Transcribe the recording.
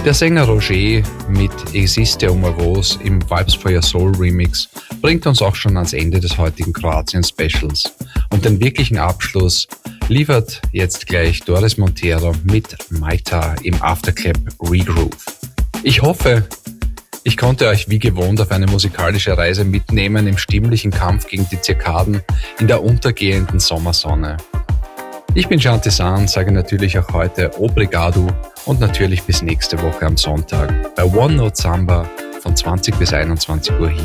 Der Sänger Roger mit Existe uma Rose im Vibes for Your Soul Remix bringt uns auch schon ans Ende des heutigen Kroatien-Specials. Und den wirklichen Abschluss liefert jetzt gleich Doris Montero mit Maita im Afterclap Regroove. Ich hoffe, ich konnte euch wie gewohnt auf eine musikalische Reise mitnehmen im stimmlichen Kampf gegen die Zirkaden in der untergehenden Sommersonne. Ich bin Shanti San, sage natürlich auch heute Obrigado und natürlich bis nächste Woche am Sonntag bei One Note Samba von 20 bis 21 Uhr hier